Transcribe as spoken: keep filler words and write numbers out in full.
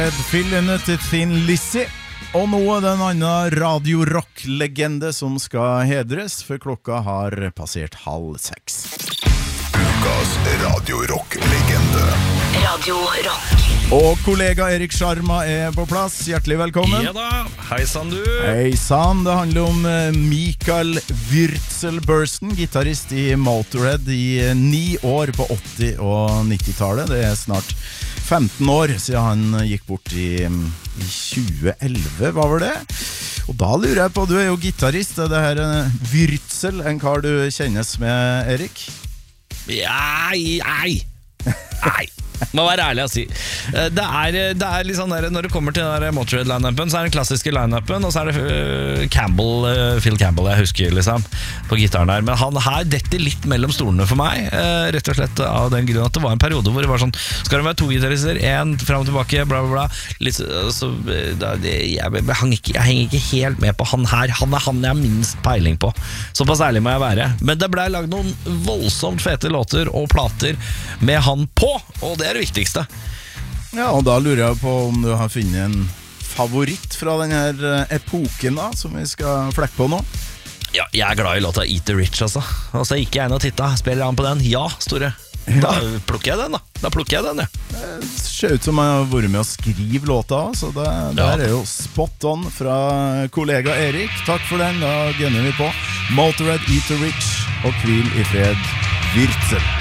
Fyllende til Thin Lizzy. Og nå er det en annen radio-rock-legende som skal hedres, for klokka har passert halv seks. Ukas radio-rock-legende. Radio Rock. Og kollega Erik Sharma er på plass. Hjertelig velkommen. Ja da, hei sann du. Hei sann, det handler om Mikael Würtzelbursten, gitarist i Motorhead i ni år på åtti- og nittitallet. Det er snart femten år siden han gikk bort i, i tjue elleve, hva var det? Og da lurer jeg på, du er jo gitarist, er det her Würtzel, en kar du kjennes med, Erik? Nei, nei, nei. Må være ærlig å si. Det er, det er litt sånn der, når det kommer til den Motorhead-line-upen, så er det den klassiske line-upen, og så er det uh, Campbell, uh, Phil Campbell, jeg husker liksom, på gitaren der. Men han her detter litt mellom stolene for meg, uh, rett og slett av den grunn at det var en periode hvor det var sånn, skal det være to gitarister, en frem og tilbake, bla bla bla, litt, så, da, det, jeg, jeg, hang ikke, jeg henger ikke helt med på han her. Han er han jeg har minst peiling på. Såpass ærlig må jeg være. Men det ble lagd noen voldsomt fete låter og plater med han på, og det er det viktigste. Ja, og da lurer jeg på om du har funnet en favoritt fra denne epoken da, som vi skal flekke på nå. Ja, jeg er glad i låta Eat the Rich, altså. Og så gikk jeg inn og tittet. Spiller han på den? Ja, store. Da plukker jeg den, da. Da plukker jeg den, ja. Det ser ut som jeg har vært med å skrive låta, så det, det Ja. her er jo spot on fra kollega Erik. Takk for den, da gunner vi på. Motorhead, Eat the Rich, og hvil i fred, Würtzel.